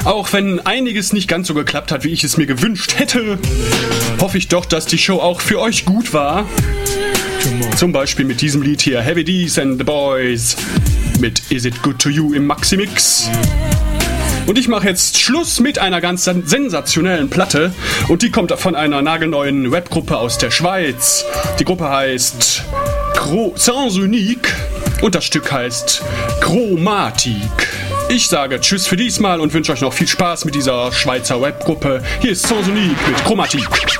Auch wenn einiges nicht ganz so geklappt hat, wie ich es mir gewünscht hätte, hoffe ich doch, dass die Show auch für euch gut war. Zum Beispiel mit diesem Lied hier, Heavy D's and the Boys, mit Is It Good to You im Maximix. Und ich mache jetzt Schluss mit einer ganz sensationellen Platte. Und die kommt von einer nagelneuen Webgruppe aus der Schweiz. Die Gruppe heißt Sans Unique und das Stück heißt Chromatik. Ich sage Tschüss für diesmal und wünsche euch noch viel Spaß mit dieser Schweizer Webgruppe. Hier ist Sans Unique mit Chromatik.